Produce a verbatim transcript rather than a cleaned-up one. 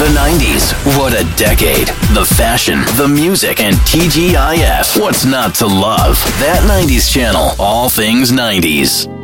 The nineties, what a decade. The fashion, the music, and T G I F. What's not to love? That nineties channel, all things nineties.